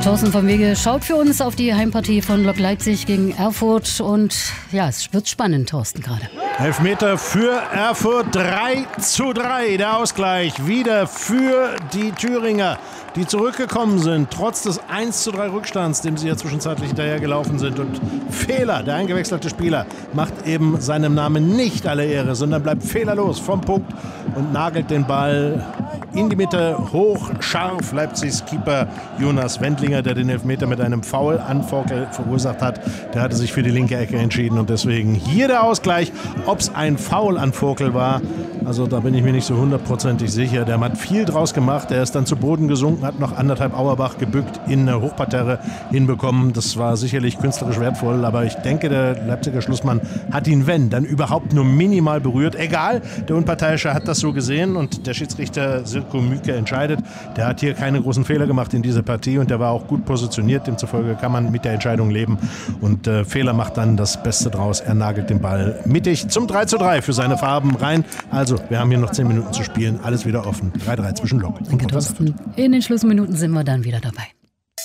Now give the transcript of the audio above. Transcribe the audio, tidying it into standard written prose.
Thorsten vom Wege schaut für uns auf die Heimpartie von Lok Leipzig gegen Erfurt und ja, es wird spannend, Thorsten, gerade. Elfmeter für Erfurt, 3:3, der Ausgleich wieder für die Thüringer, die zurückgekommen sind, trotz des 1:3 Rückstands, dem sie ja zwischenzeitlich hinterhergelaufen sind. Und Fehler, der eingewechselte Spieler, macht eben seinem Namen nicht alle Ehre, sondern bleibt fehlerlos vom Punkt und nagelt den Ball in die Mitte hoch, scharf. Leipzigs Keeper Jonas Wendlinger, der den Elfmeter mit einem Foul an Vogel verursacht hat, der hatte sich für die linke Ecke entschieden und deswegen hier der Ausgleich. Ob es ein Foul an Vogel war, also da bin ich mir nicht so hundertprozentig sicher. Der hat viel draus gemacht, der ist dann zu Boden gesunken, hat noch 1,5 Auerbach gebückt in eine Hochparterre hinbekommen. Das war sicherlich künstlerisch wertvoll, aber ich denke, der Leipziger Schlussmann hat ihn, wenn, dann überhaupt nur minimal berührt. Egal, der Unparteiische hat das so gesehen und der Schiedsrichter Sirko Müke entscheidet. Der hat hier keine großen Fehler gemacht in dieser Partie und der war auch gut positioniert. Demzufolge kann man mit der Entscheidung leben und Fehler macht dann das Beste draus. Er nagelt den Ball mittig zum 3:3 für seine Farben rein. Also, wir haben hier noch 10 Minuten zu spielen. Alles wieder offen. 3:3 zwischen Lok. Danke, Thorsten. In den Schlussminuten sind wir dann wieder dabei.